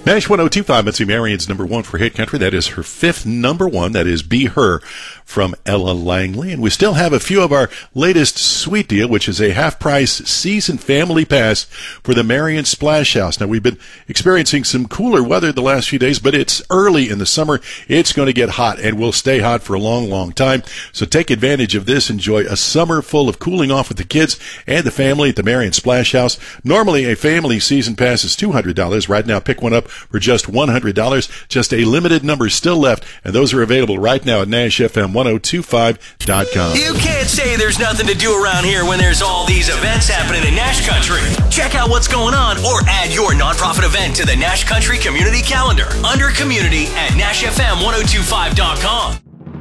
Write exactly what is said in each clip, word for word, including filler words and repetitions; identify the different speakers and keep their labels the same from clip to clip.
Speaker 1: Nash one oh two point five, Mitzi Marion's number one for Hit Country. That is her fifth number one. That is Be Her from Ella Langley. And we still have a few of our latest sweet deal, which is a half-price season family pass for the Marion Splash House. Now, we've been experiencing some cooler weather the last few days, but it's early in the summer. It's going to get hot and will stay hot for a long, long time. So take advantage of this. Enjoy a summer full of cooling off with the kids and the family at the Marion Splash House. Normally, a family season pass is two hundred dollars. Right now, pick one up for just one hundred dollars. Just a limited number still left, and those are available right now at Nash F M ten twenty-five dot com.
Speaker 2: You can't say there's nothing to do around here when there's all these events happening in Nash Country. Check out what's going on or add your nonprofit event to the Nash Country Community Calendar under Community at Nash F M ten twenty-five dot com.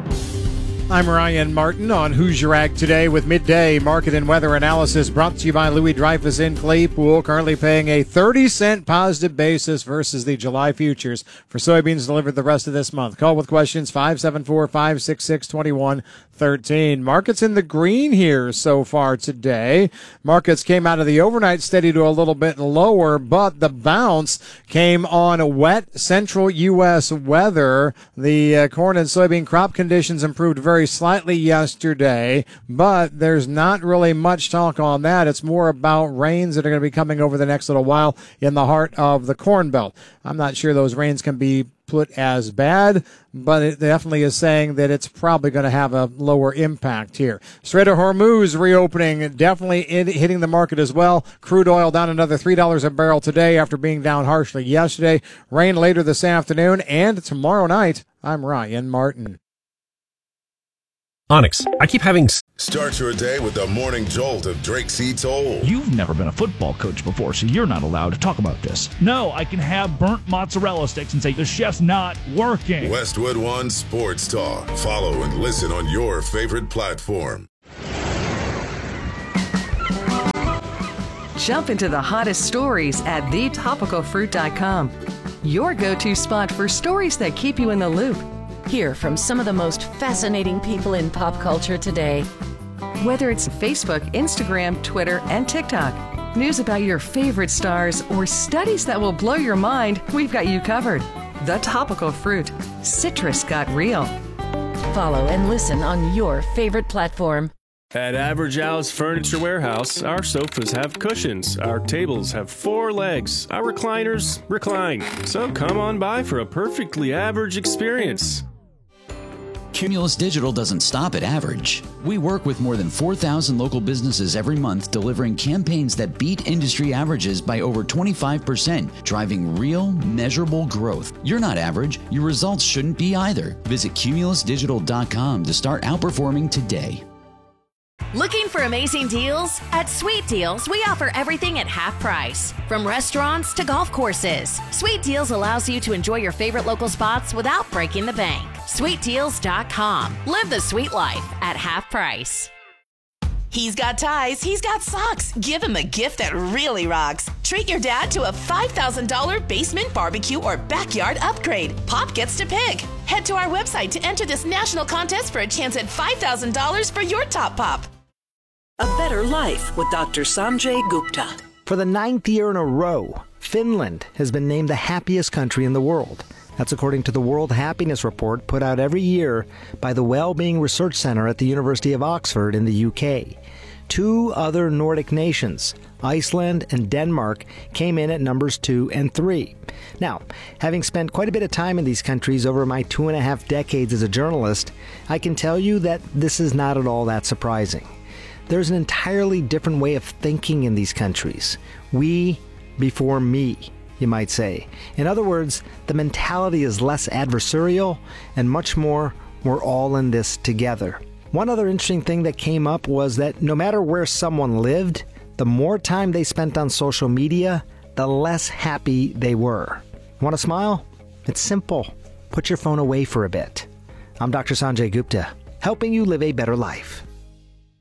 Speaker 3: I'm Ryan Martin on Who's Your Ag Today with midday market and weather analysis brought to you by Louis Dreyfus in Claypool, currently paying a thirty cent positive basis versus the July futures for soybeans delivered the rest of this month. Call with questions five seven four, five six six, two one one three. Markets in the green here so far today. Markets came out of the overnight steady to a little bit lower, but the bounce came on wet central U S weather. The uh, corn and soybean crop conditions improved very slightly yesterday, but there's not really much talk on that. It's more about rains that are going to be coming over the next little while in the heart of the Corn Belt. I'm not sure those rains can be put as bad, but it definitely is saying that it's probably going to have a lower impact here. Strait of Hormuz reopening, definitely hitting the market as well. Crude oil down another three dollars a barrel today after being down harshly yesterday. Rain later this afternoon and tomorrow night. I'm Ryan Martin.
Speaker 4: Onyx, I keep having...
Speaker 5: Start your day with the morning jolt of Drake C. Toll.
Speaker 6: You've never been a football coach before, so you're not allowed to talk about this. No, I can have burnt mozzarella sticks and say the chef's not working.
Speaker 5: Westwood One Sports Talk. Follow and listen on your favorite platform.
Speaker 7: Jump into the hottest stories at the topical fruit dot com. Your go-to spot for stories that keep you in the loop.
Speaker 8: Hear from some of the most fascinating people in pop culture today.
Speaker 7: Whether it's Facebook, Instagram, Twitter, and TikTok, news about your favorite stars, or studies that will blow your mind, we've got you covered. The Topical Fruit. Citrus got real.
Speaker 8: Follow and listen on your favorite platform.
Speaker 9: At Average Al's Furniture Warehouse, our sofas have cushions, our tables have four legs, our recliners recline. So come on by for a perfectly average experience.
Speaker 10: Cumulus Digital doesn't stop at average. We work with more than four thousand local businesses every month, delivering campaigns that beat industry averages by over twenty-five percent, driving real, measurable growth. You're not average. Your results shouldn't be either. Visit cumulus digital dot com to start outperforming today.
Speaker 8: Looking for amazing deals? At Sweet Deals, we offer everything at half price. From restaurants to golf courses, Sweet Deals allows you to enjoy your favorite local spots without breaking the bank. sweet deals dot com. Live the sweet life at half price.
Speaker 11: He's got ties, he's got socks. Give him a gift that really rocks. Treat your dad to a five thousand dollars basement barbecue or backyard upgrade. Pop gets to pick. Head to our website to enter this national contest for a chance at five thousand dollars for your top pop.
Speaker 12: A Better Life with Doctor Sanjay Gupta.
Speaker 13: For the ninth year in a row, Finland has been named the happiest country in the world. That's according to the World Happiness Report put out every year by the Wellbeing Research Center at the University of Oxford in the U K. Two other Nordic nations, Iceland and Denmark, came in at numbers two and three. Now, having spent quite a bit of time in these countries over my two and a half decades as a journalist, I can tell you that this is not at all that surprising. There's an entirely different way of thinking in these countries. We before me, you might say. In other words, the mentality is less adversarial and much more, we're all in this together. One other interesting thing that came up was that no matter where someone lived, the more time they spent on social media, the less happy they were. Want to smile? It's simple. Put your phone away for a bit. I'm Doctor Sanjay Gupta, helping you live a better life.